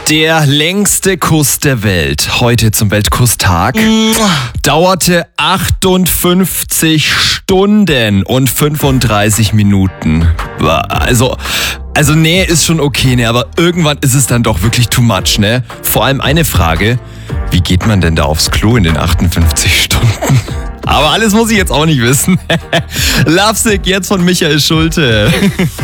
Der längste Kuss der Welt, heute zum Weltkusstag, dauerte 58 Stunden und 35 Minuten. Also nee, ist schon okay, ne, aber irgendwann ist es dann doch wirklich too much, ne? Vor allem eine Frage, wie geht man denn da aufs Klo in den 58 Stunden? Aber alles muss ich jetzt auch nicht wissen. Lovesick, jetzt von Michael Schulte.